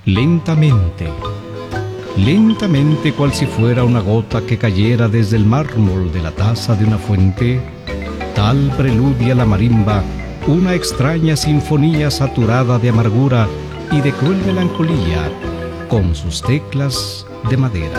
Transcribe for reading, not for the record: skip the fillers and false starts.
Lentamente, lentamente, cual si fuera una gota que cayera desde el mármol de la taza de una fuente, tal preludia la marimba una extraña sinfonía saturada de amargura y de cruel melancolía con sus teclas de madera.